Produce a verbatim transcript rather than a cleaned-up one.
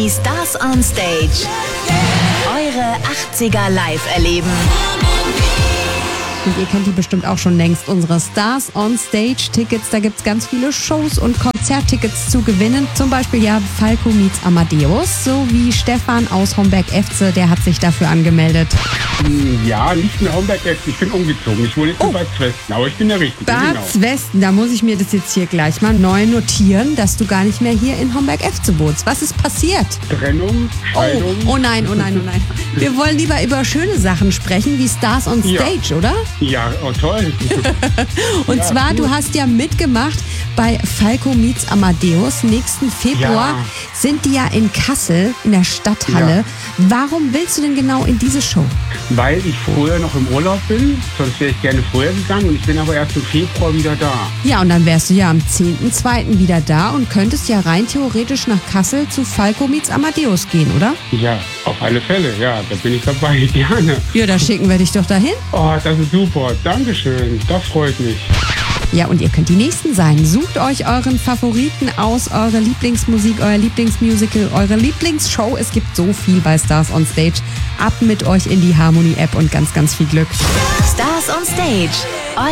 Die Stars on Stage. Eure achtziger live erleben. Und ihr kennt die bestimmt auch schon längst, unsere Stars on Stage Tickets. Da gibt es ganz viele Shows und Konzerttickets zu gewinnen. Zum Beispiel ja Falco meets Amadeus, so wie Stefan aus Homberg-Efze, der hat sich dafür angemeldet. Ja, nicht in Homberg-Efze, ich bin umgezogen. Ich wohne jetzt in Oh. Bad Westen, aber ich bin der Richtige. Bad Genau. Westen, da muss ich mir das jetzt hier gleich mal neu notieren, dass du gar nicht mehr hier in Homberg-Efze wohnst. Was ist passiert? Trennung, Oh, Scheidung. oh nein, oh nein, oh nein. Wir wollen lieber über schöne Sachen sprechen, wie Stars on Ja. Stage, oder? Ja, oh toll. Und Ja, zwar, gut. du hast ja mitgemacht bei Falco meets Amadeus. Nächsten Februar Ja. sind die ja in Kassel, in der Stadthalle. Ja. Warum willst du denn genau in diese Show? Weil ich früher noch im Urlaub bin, sonst wäre ich gerne früher gegangen und ich bin aber erst im Februar wieder da. Ja, und dann wärst du ja am zehnten zweiten wieder da und könntest ja rein theoretisch nach Kassel zu Falco meets Amadeus gehen, oder? Ja, auf alle Fälle, ja, da bin ich dabei, gerne. Ja, da schicken wir dich doch dahin. Oh, das ist super, Dankeschön, das freut mich. Ja, und ihr könnt die Nächsten sein. Sucht euch euren Favoriten aus, eure Lieblingsmusik, euer Lieblingsmusical, eure Lieblingsshow. Es gibt so viel bei Stars on Stage. Ab mit euch in die Harmony-App und ganz, ganz viel Glück. Stars on Stage.